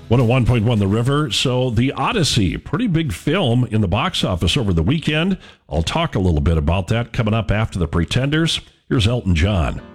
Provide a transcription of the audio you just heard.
101.1 The River. So, The Odyssey, pretty big film in the box office over the weekend. I'll talk a little bit about that coming up after The Pretenders. Here's Elton John.